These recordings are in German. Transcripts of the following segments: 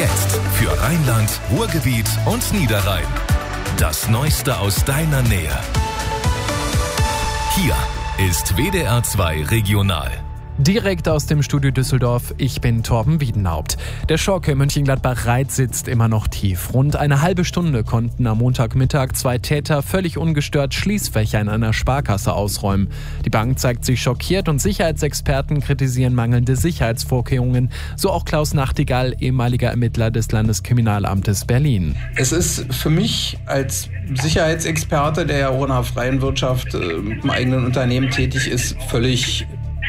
Jetzt für Rheinland, Ruhrgebiet und Niederrhein. Das Neueste aus deiner Nähe. Hier ist WDR 2 Regional. Direkt aus dem Studio Düsseldorf, ich bin Torben Wiedenhaupt. Der Schock in Mönchengladbach-Reit sitzt immer noch tief. Rund eine halbe Stunde konnten am Montagmittag 2 Täter völlig ungestört Schließfächer in einer Sparkasse ausräumen. Die Bank zeigt sich schockiert und Sicherheitsexperten kritisieren mangelnde Sicherheitsvorkehrungen. So auch Klaus Nachtigall, ehemaliger Ermittler des Landeskriminalamtes Berlin. Es ist für mich als Sicherheitsexperte, der ja auch in der freien Wirtschaft im eigenen Unternehmen tätig ist, völlig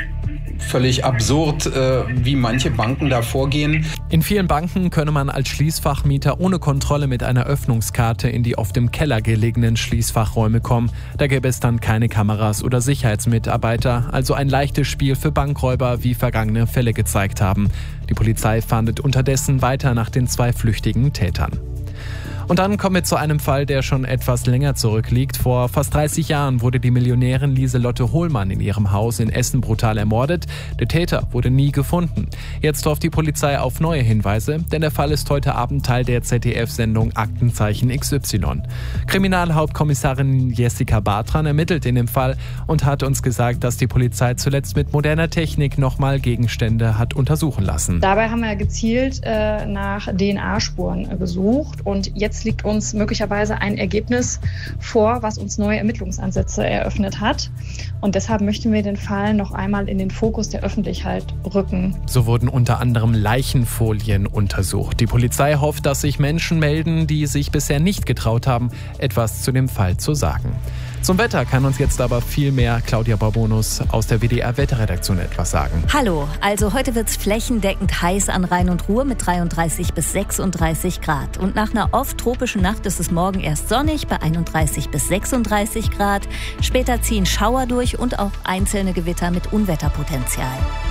absurd, wie manche Banken da vorgehen. In vielen Banken könne man als Schließfachmieter ohne Kontrolle mit einer Öffnungskarte in die oft im Keller gelegenen Schließfachräume kommen. Da gäbe es dann keine Kameras oder Sicherheitsmitarbeiter, also ein leichtes Spiel für Bankräuber, wie vergangene Fälle gezeigt haben. Die Polizei fahndet unterdessen weiter nach den 2 flüchtigen Tätern. Und dann kommen wir zu einem Fall, der schon etwas länger zurückliegt. Vor fast 30 Jahren wurde die Millionärin Lieselotte Hohlmann in ihrem Haus in Essen brutal ermordet. Der Täter wurde nie gefunden. Jetzt hofft die Polizei auf neue Hinweise, denn der Fall ist heute Abend Teil der ZDF-Sendung Aktenzeichen XY. Kriminalhauptkommissarin Jessica Bartran ermittelt in dem Fall und hat uns gesagt, dass die Polizei zuletzt mit moderner Technik nochmal Gegenstände hat untersuchen lassen. Dabei haben wir gezielt nach DNA-Spuren gesucht und jetzt liegt uns möglicherweise ein Ergebnis vor, was uns neue Ermittlungsansätze eröffnet hat. Und deshalb möchten wir den Fall noch einmal in den Fokus der Öffentlichkeit rücken. So wurden unter anderem Leichenfolien untersucht. Die Polizei hofft, dass sich Menschen melden, die sich bisher nicht getraut haben, etwas zu dem Fall zu sagen. Zum Wetter kann uns jetzt aber viel mehr Claudia Barbonus aus der WDR-Wetterredaktion etwas sagen. Hallo, also heute wird es flächendeckend heiß an Rhein und Ruhr mit 33 bis 36 Grad. Und nach einer oft tropischen Nacht ist es morgen erst sonnig bei 31 bis 36 Grad. Später ziehen Schauer durch und auch einzelne Gewitter mit Unwetterpotenzial.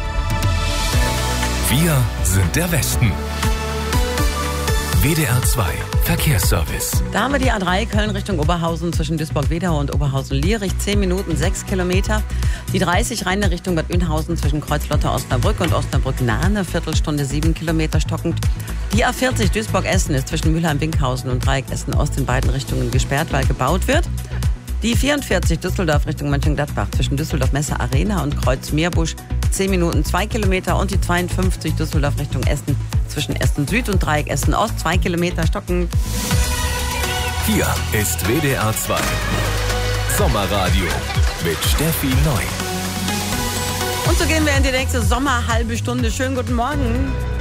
Wir sind der Westen. WDR 2 Verkehrsservice. Da haben wir die A3 Köln Richtung Oberhausen zwischen Duisburg-Wedau und Oberhausen-Lierich. 10 Minuten, 6 Kilometer. Die 30 Rhein Richtung Bad Oeynhausen zwischen Kreuzlotter-Osnabrück und Osnabrück-Nahe. Eine Viertelstunde, 7 Kilometer stockend. Die A40 Duisburg-Essen ist zwischen Mülheim-Winkhausen und Dreieck Essen-Ost in beiden Richtungen gesperrt, weil gebaut wird. Die 44 Düsseldorf Richtung Mönchengladbach zwischen Düsseldorf-Messe Arena und Kreuz-Meerbusch 10 Minuten, 2 Kilometer. Und die 52 Düsseldorf Richtung Essen zwischen Essen Süd und Dreieck Essen Ost 2 Kilometer stockend. Hier ist WDR 2 Sommerradio mit Steffi Neu. Und so gehen wir in die nächste Sommerhalbe Stunde. Schönen guten Morgen.